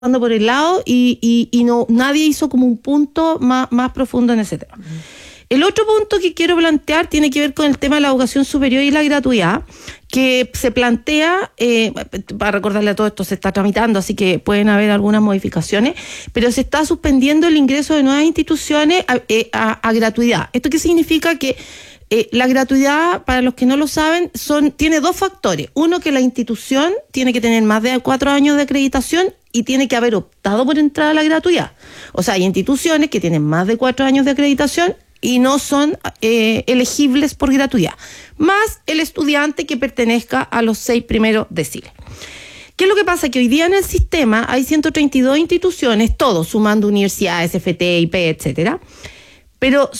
por el lado y no nadie hizo como un punto más profundo en ese tema. El otro punto que quiero plantear tiene que ver con el tema de la educación superior y la gratuidad, que se plantea, para recordarle a todo esto, se está tramitando, así que pueden haber algunas modificaciones, pero se está suspendiendo el ingreso de nuevas instituciones a gratuidad. ¿Esto qué significa? Que la gratuidad, para los que no lo saben, tiene dos factores. Uno, que la institución tiene que tener más de 4 años de acreditación y tiene que haber optado por entrar a la gratuidad. O sea, hay instituciones que tienen más de 4 años de acreditación y no son elegibles por gratuidad, más el estudiante que pertenezca a los 6 primeros deciles. ¿Qué es lo que pasa? Que hoy día en el sistema hay 132 instituciones, todos sumando universidades, FT, IP, etcétera, pero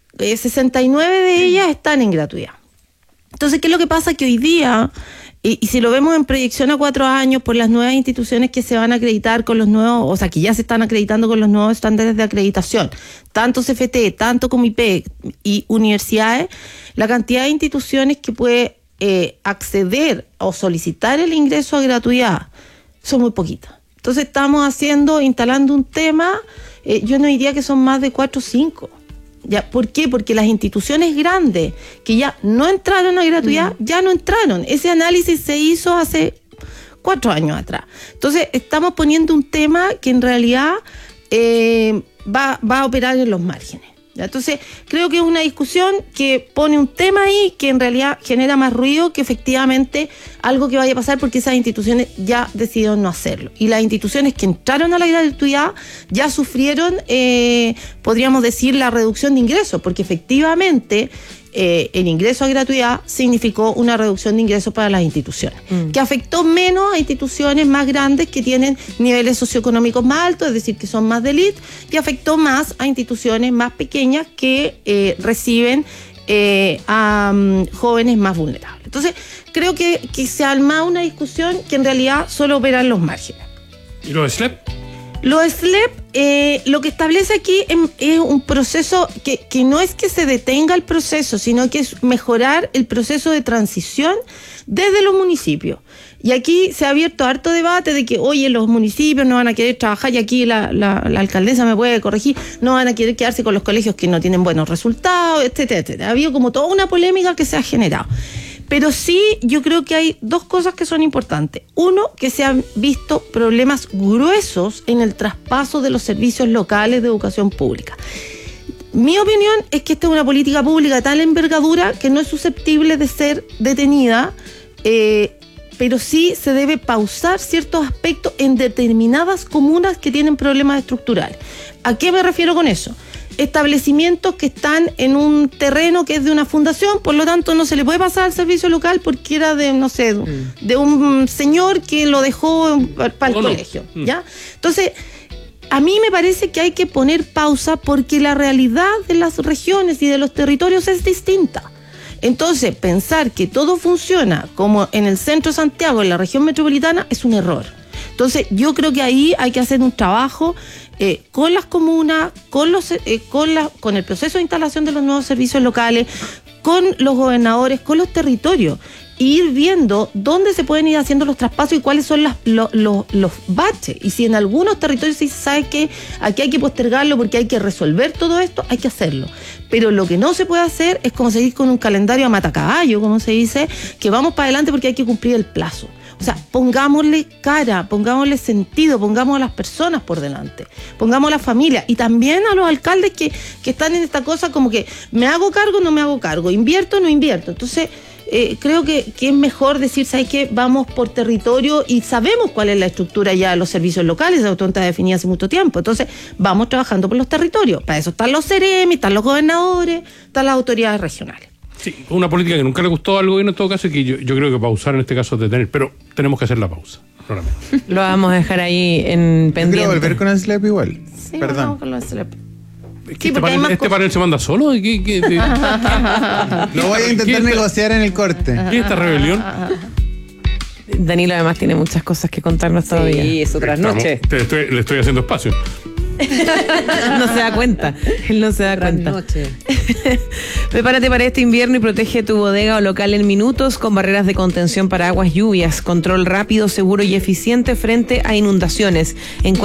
69 de ellas están en gratuidad. Entonces, ¿qué es lo que pasa? Que hoy día, y si lo vemos en proyección a 4 años por las nuevas instituciones que se van a acreditar con los nuevos, o sea, que ya se están acreditando con los nuevos estándares de acreditación, tanto CFT, tanto como IP y universidades, la cantidad de instituciones que puede acceder o solicitar el ingreso a gratuidad son muy poquitas. Entonces estamos instalando un tema, yo no diría que son más de 4 o 5. ¿Ya? ¿Por qué? Porque las instituciones grandes que ya no entraron a gratuidad, ya no entraron. Ese análisis se hizo hace 4 años atrás. Entonces, estamos poniendo un tema que en realidad va a operar en los márgenes. ¿Ya? Entonces, creo que es una discusión que pone un tema ahí que en realidad genera más ruido que efectivamente algo que vaya a pasar, porque esas instituciones ya decidieron no hacerlo. Y las instituciones que entraron a la gratuidad ya sufrieron, podríamos decir, la reducción de ingresos, porque efectivamente el ingreso a gratuidad significó una reducción de ingresos para las instituciones, que afectó menos a instituciones más grandes que tienen niveles socioeconómicos más altos, es decir, que son más de élite, y afectó más a instituciones más pequeñas que reciben a jóvenes más vulnerables. Entonces, creo que se ha armado una discusión que en realidad solo opera en los márgenes. ¿Y los SLEP? Los SLEP, lo que establece aquí es un proceso que no es que se detenga el proceso, sino que es mejorar el proceso de transición desde los municipios. Y aquí se ha abierto harto debate de que, oye, los municipios no van a querer trabajar, y aquí la alcaldesa me puede corregir, no van a querer quedarse con los colegios que no tienen buenos resultados, etcétera, etcétera. Ha habido como toda una polémica que se ha generado. Pero sí, yo creo que hay 2 cosas que son importantes. Uno, que se han visto problemas gruesos en el traspaso de los servicios locales de educación pública. Mi opinión es que esta es una política pública de tal envergadura que no es susceptible de ser detenida, pero sí se debe pausar ciertos aspectos en determinadas comunas que tienen problemas estructurales. ¿A qué me refiero con eso? Establecimientos que están en un terreno que es de una fundación, por lo tanto no se le puede pasar al servicio local porque era de, no sé, de un señor que lo dejó para el colegio, ¿ya? Entonces, a mí me parece que hay que poner pausa porque la realidad de las regiones y de los territorios es distinta. Entonces, pensar que todo funciona como en el centro de Santiago, en la región metropolitana, es un error. Entonces, yo creo que ahí hay que hacer un trabajo con las comunas, con el proceso de instalación de los nuevos servicios locales, con los gobernadores, con los territorios, e ir viendo dónde se pueden ir haciendo los traspasos y cuáles son los baches. Y si en algunos territorios se sabe que aquí hay que postergarlo porque hay que resolver todo esto, hay que hacerlo. Pero lo que no se puede hacer es como seguir con un calendario a matacaballo, como se dice, que vamos para adelante porque hay que cumplir el plazo. O sea, pongámosle cara, pongámosle sentido, pongamos a las personas por delante, pongamos a la familia y también a los alcaldes que están en esta cosa como que me hago cargo, no me hago cargo, invierto, no invierto. Entonces, creo que es mejor decir, ¿sabes qué? Vamos por territorio y sabemos cuál es la estructura ya de los servicios locales, esa está definida hace mucho tiempo. Entonces, vamos trabajando por los territorios. Para eso están los CEREMI, están los gobernadores, están las autoridades regionales. Sí, una política que nunca le gustó al gobierno en todo caso y que yo creo que pausar en este caso es detener, pero tenemos que hacer la pausa. Lo vamos a dejar ahí en pendiente. Quiero volver con el SLEP igual. Sí, perdón. vamos con los SLEP. Sí, ¿Este panel se manda solo? Lo voy a intentar negociar en el corte. ¿Qué es esta rebelión? Danilo además tiene muchas cosas que contarnos todavía. Sí, es otra noche. Le estoy haciendo espacio. No se da cuenta. Él no se da cuenta. Noche. Prepárate para este invierno y protege tu bodega o local en minutos con barreras de contención para aguas lluvias. Control rápido, seguro y eficiente frente a inundaciones.